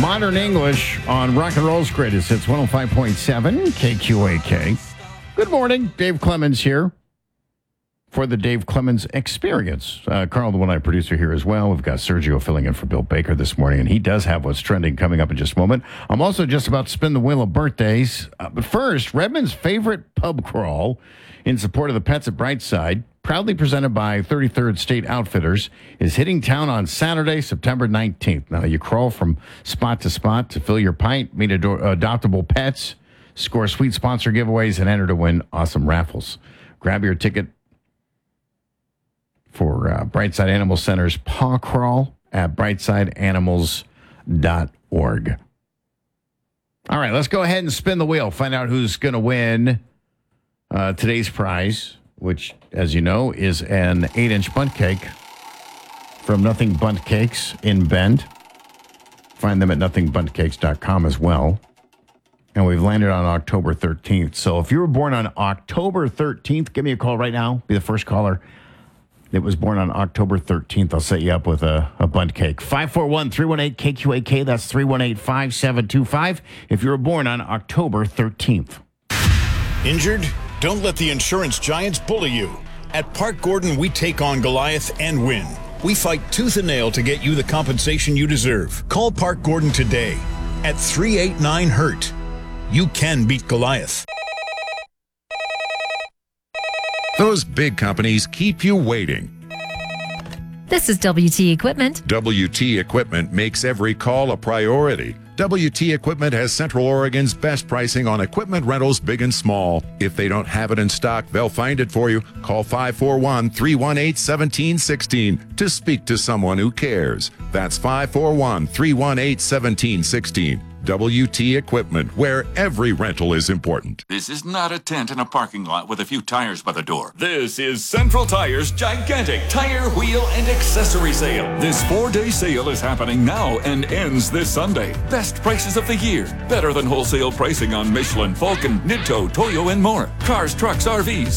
Modern English on Rock and Roll's Greatest Hits 105.7 KQAK. Good morning. Dave Clemens here for the Dave Clemens Experience. Carl, the one-eyed producer, here as well. We've got Sergio filling in for Bill Baker this morning, and he does have what's trending coming up in just a moment. I'm also just about to spin the wheel of birthdays. But first, Redmond's favorite pub crawl in support of the Pets at Brightside, proudly presented by 33rd State Outfitters, is hitting town on Saturday, September 19th. Now, you crawl from spot to spot to fill your pint, meet adoptable pets, score sweet sponsor giveaways, and enter to win awesome raffles. Grab your ticket for Brightside Animal Center's Paw Crawl at brightsideanimals.org. All right, let's go ahead and spin the wheel. Find out who's going to win today's prize, which, as you know, is an 8-inch bundt cake from Nothing Bundt Cakes in Bend. Find them at nothingbundtcakes.com as well. And we've landed on October 13th. So if you were born on October 13th, give me a call right now. Be the first caller that was born on October 13th. I'll set you up with a bundt cake. 541-318-KQAK. That's 318-5725 if you were born on October 13th. Injured? Don't let the insurance giants bully you. At Park Gordon, we take on Goliath and win. We fight tooth and nail to get you the compensation you deserve. Call Park Gordon today at 389-HURT. You can beat Goliath. Those big companies keep you waiting. This is WT Equipment. WT Equipment makes every call a priority. WT Equipment has Central Oregon's best pricing on equipment rentals, big and small. If they don't have it in stock, they'll find it for you. Call 541-318-1716 to speak to someone who cares. That's 541-318-1716. WT Equipment, where every rental is important. This is not a tent in a parking lot with a few tires by the door. This is Central Tire's gigantic tire, wheel, and accessory sale. This 4-day sale is happening now and ends this Sunday. Best prices of the year. Better than wholesale pricing on Michelin, Vulcan, Nitto, Toyo, and more. Cars, trucks, RVs.